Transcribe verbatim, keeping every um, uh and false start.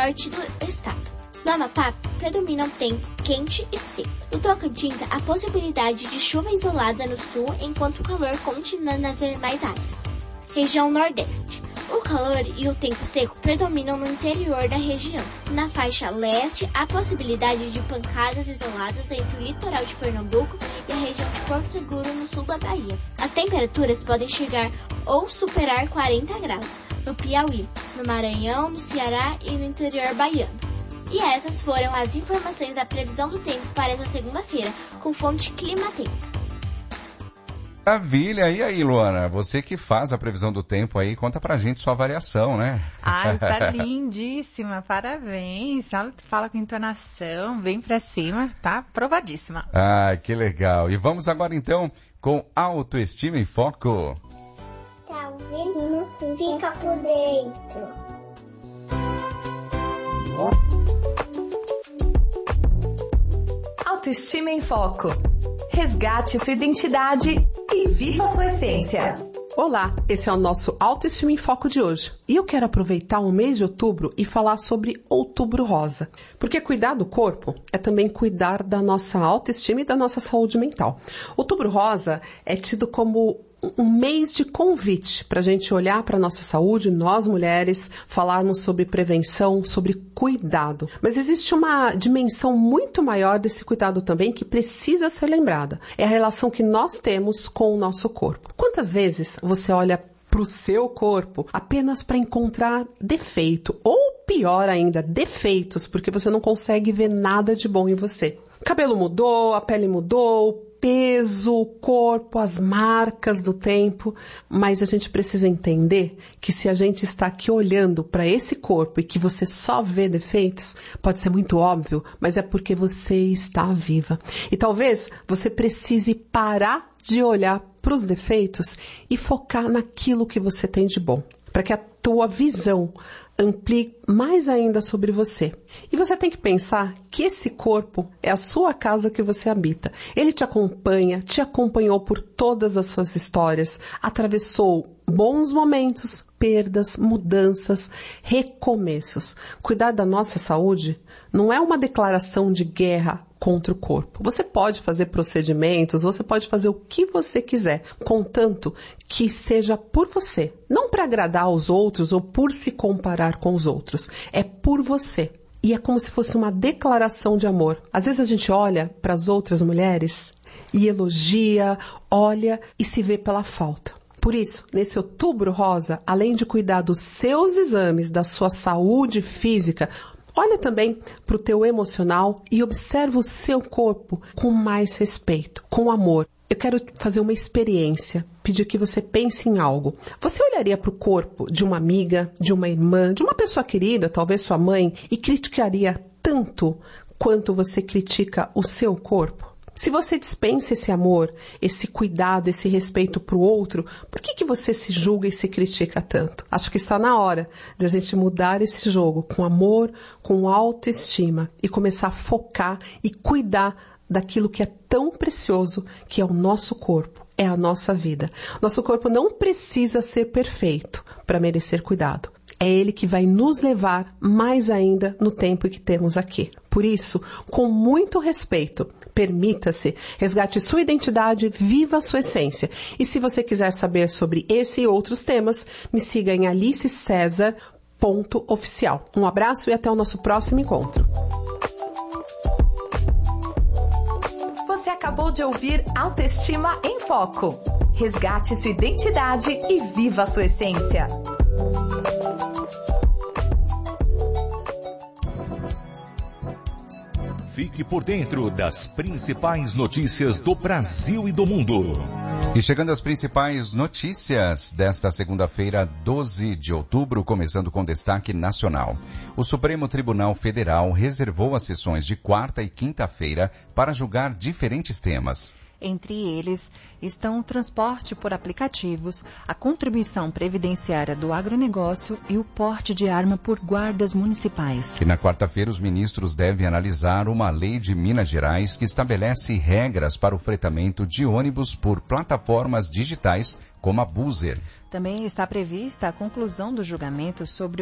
norte do estado. No Amapá, predominam tempo quente e seco. No Tocantins, a possibilidade de chuva isolada no sul, enquanto o calor continua nas demais áreas. Região Nordeste. O calor e o tempo seco predominam no interior da região. Na faixa leste, há possibilidade de pancadas isoladas entre o litoral de Pernambuco e a região de Porto Seguro, no sul da Bahia. As temperaturas podem chegar ou superar quarenta graus no Piauí, no Maranhão, no Ceará e no interior baiano. E essas foram as informações da previsão do tempo para essa segunda-feira, com fonte Climatempo. Maravilha! E aí, Luana, você que faz a previsão do tempo aí, conta pra gente sua variação, né? Ai, tá lindíssima, parabéns. Fala com entonação, vem pra cima, tá aprovadíssima. Ah, que legal. E vamos agora então com Autoestima em Foco. Tá ouvindo? Fica por dentro. Autoestima em Foco. Resgate sua identidade e viva sua essência. Olá, esse é o nosso Autoestima em Foco de hoje. E eu quero aproveitar o mês de outubro e falar sobre Outubro Rosa. Porque cuidar do corpo é também cuidar da nossa autoestima e da nossa saúde mental. Outubro Rosa é tido como um mês de convite para a gente olhar para a nossa saúde, nós mulheres, falarmos sobre prevenção, sobre cuidado. Mas existe uma dimensão muito maior desse cuidado também que precisa ser lembrada. É a relação que nós temos com o nosso corpo. Quantas vezes você olha para o seu corpo apenas para encontrar defeito ou, pior ainda, defeitos, porque você não consegue ver nada de bom em você? O cabelo mudou, a pele mudou, peso, o corpo, as marcas do tempo, mas a gente precisa entender que se a gente está aqui olhando para esse corpo e que você só vê defeitos, pode ser muito óbvio, mas é porque você está viva. E talvez você precise parar de olhar para os defeitos e focar naquilo que você tem de bom, para que a tua visão amplie mais ainda sobre você. E você tem que pensar que esse corpo é a sua casa que você habita. Ele te acompanha, te acompanhou por todas as suas histórias, atravessou bons momentos, perdas, mudanças, recomeços. Cuidar da nossa saúde não é uma declaração de guerra contra o corpo. Você pode fazer procedimentos, você pode fazer o que você quiser, contanto que seja por você, não para agradar aos outros ou por se comparar com os outros. É por você. E é como se fosse uma declaração de amor. Às vezes a gente olha para as outras mulheres e elogia, olha e se vê pela falta. Por isso, nesse Outubro Rosa, além de cuidar dos seus exames, da sua saúde física, olha também para o teu emocional e observa o seu corpo com mais respeito, com amor. Eu quero fazer uma experiência, pedir que você pense em algo. Você olharia para o corpo de uma amiga, de uma irmã, de uma pessoa querida, talvez sua mãe, e criticaria tanto quanto você critica o seu corpo? Se você dispensa esse amor, esse cuidado, esse respeito para o outro, por que que você se julga e se critica tanto? Acho que está na hora de a gente mudar esse jogo com amor, com autoestima e começar a focar e cuidar daquilo que é tão precioso, que é o nosso corpo, é a nossa vida. Nosso corpo não precisa ser perfeito para merecer cuidado. É ele que vai nos levar mais ainda no tempo que temos aqui. Por isso, com muito respeito, permita-se, resgate sua identidade, viva a sua essência. E se você quiser saber sobre esse e outros temas, me siga em alice cesar ponto oficial. Um abraço e até o nosso próximo encontro. Você acabou de ouvir Autoestima em Foco. Resgate sua identidade e viva a sua essência. Fique por dentro das principais notícias do Brasil e do mundo. E chegando às principais notícias desta segunda-feira, doze de outubro, começando com destaque nacional. O Supremo Tribunal Federal reservou as sessões de quarta e quinta-feira para julgar diferentes temas. Entre eles estão o transporte por aplicativos, a contribuição previdenciária do agronegócio e o porte de arma por guardas municipais. E na quarta-feira, os ministros devem analisar uma lei de Minas Gerais que estabelece regras para o fretamento de ônibus por plataformas digitais como a Buser. Também está prevista a conclusão do julgamento sobre